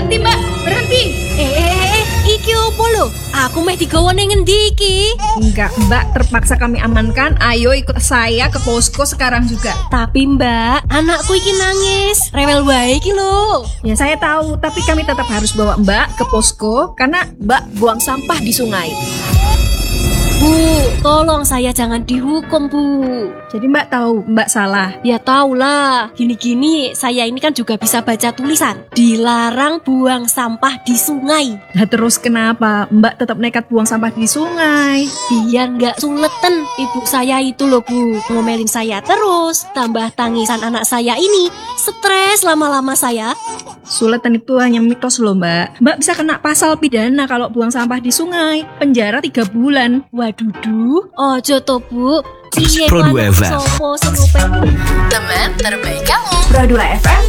Berhenti mbak, berhenti. Iki opo lho? Aku meh digawa ning ngendi iki? Enggak mbak, terpaksa kami amankan. Ayo ikut saya ke posko sekarang juga. Tapi mbak, anakku iki nangis. Rewel wae iki lho. Ya saya tahu, tapi kami tetap harus bawa mbak ke posko karena mbak buang sampah di sungai. Bu, tolong saya jangan dihukum, Bu. Jadi mbak tahu mbak salah. Ya tahulah, gini-gini saya ini kan juga bisa baca tulisan. Dilarang buang sampah di sungai. Nah terus kenapa mbak tetap nekat buang sampah di sungai? Biar nggak suleten. Ibu saya itu loh Bu, ngomelin saya terus. Tambah tangisan anak saya ini. Stres lama-lama saya. Suletan itu hanya mitos loh mbak. Mbak bisa kena pasal pidana kalau buang sampah di sungai. Penjara 3 bulan. Waduh, ojo to Bu. Pro 2 FM. Sopo sing ngopeni? Teman terbaik kamu. Pro 2 FM